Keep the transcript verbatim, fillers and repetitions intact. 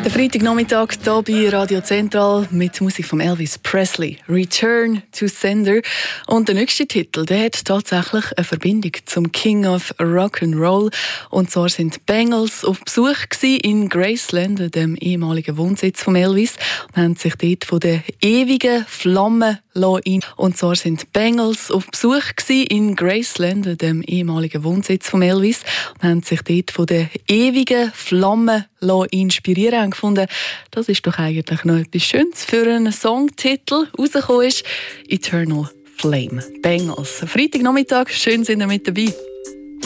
Der Freitagnachmittag hier bei Radio Central mit Musik von Elvis Presley. Return to Sender. Und der nächste Titel, der hat tatsächlich eine Verbindung zum King of Rock'n'Roll. Und zwar sind die Bengals auf Besuch in Graceland, dem ehemaligen Wohnsitz von Elvis, und haben sich dort von der ewigen Flamme ein. Und zwar sind die Bengals auf Besuch in Graceland, dem ehemaligen Wohnsitz von Elvis, und haben sich dort von der ewigen Flamme inspirieren und gefunden, das ist doch eigentlich noch etwas Schönes für einen Songtitel. Rausgekommen ist Eternal Flame. Bengals. Freitagnachmittag, schön sind ihr mit dabei.